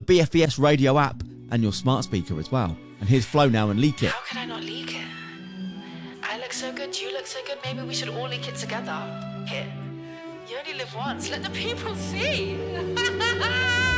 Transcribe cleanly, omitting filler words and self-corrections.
BFBS radio app and your smart speaker as well. And here's Flo now and Leak It. How could I not leak it? I look so good, you look so good, maybe we should all leak it together. Here. You only live once, let the people see.